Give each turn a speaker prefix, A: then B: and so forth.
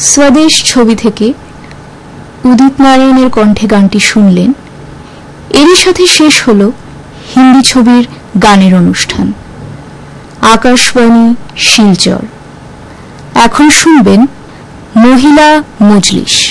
A: স্বদেশ ছবি থেকে উদিত নারায়ণের কণ্ঠে গানটি শুনলেন। এরই সাথে শেষ হল হিন্দি ছবির গানের অনুষ্ঠান। আকাশবাণী শিলচর। এখন শুনবেন মহিলা মজলিস।